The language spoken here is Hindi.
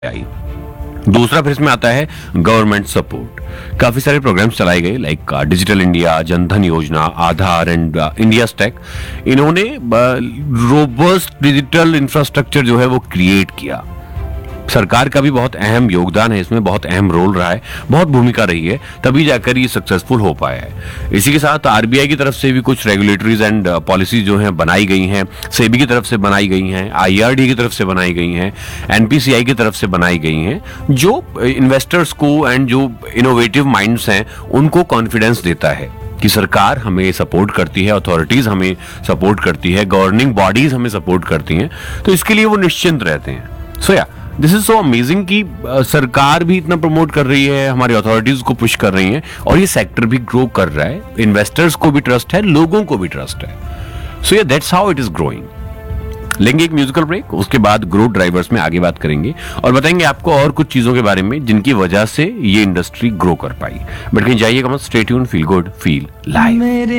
आई। दूसरा फिर इसमें आता है गवर्नमेंट सपोर्ट। काफी सारे प्रोग्राम्स चलाए गए लाइक डिजिटल इंडिया, जनधन योजना, आधार एंड इंडिया स्टैक। इन्होंने रोबस्ट डिजिटल इंफ्रास्ट्रक्चर जो है वो क्रिएट किया। सरकार का भी बहुत अहम योगदान है इसमें, बहुत अहम रोल रहा है, बहुत भूमिका रही है, तभी जाकर ये सक्सेसफुल हो पाया है। इसी के साथ आरबीआई की तरफ से भी कुछ रेगुलेटरीज एंड पॉलिसी जो हैं बनाई गई हैं, सेबी की तरफ से बनाई गई हैं, आईआरडी की तरफ से बनाई गई हैं, एनपीसीआई की तरफ से बनाई गई हैं, जो इन्वेस्टर्स को एंड जो इनोवेटिव माइंड्स हैं उनको कॉन्फिडेंस देता है कि सरकार हमें सपोर्ट करती है, अथॉरिटीज हमें सपोर्ट करती है, गवर्निंग बॉडीज हमें सपोर्ट करती हैं, तो इसके लिए वो निश्चिंत रहते हैं। सो या दिस इज सो अमेजिंग कि सरकार भी इतना प्रमोट कर रही है, हमारी अथॉरिटीज को पुश कर रही है और ये सेक्टर भी ग्रो कर रहा है। इन्वेस्टर्स को भी ट्रस्ट है, लोगों को भी ट्रस्ट है। सो या that's how it is growing. लेंगे एक म्यूजिकल ब्रेक, उसके बाद ग्रोथ ड्राइवर्स में आगे बात करेंगे और बताएंगे आपको और कुछ चीजों के बारे में जिनकी वजह से ये इंडस्ट्री ग्रो कर पाई। बट कहीं जाइएगा मत, stay tuned, feel good, feel live.